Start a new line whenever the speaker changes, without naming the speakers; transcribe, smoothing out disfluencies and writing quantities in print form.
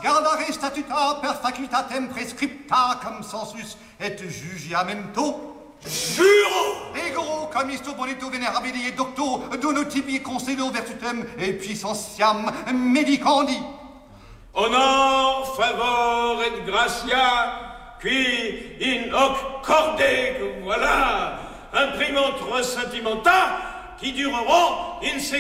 Gardare statuta per facultatem prescripta cum sensus et jugiamento.
Juro!
Ego, cum isto bonito venerabili et docto, dono tibi concedo virtutem et puissentiam medicandi.
Honor, favor et gratia, qui in hoc corde, que voilà, imprimant trois sentimenta qui dureront in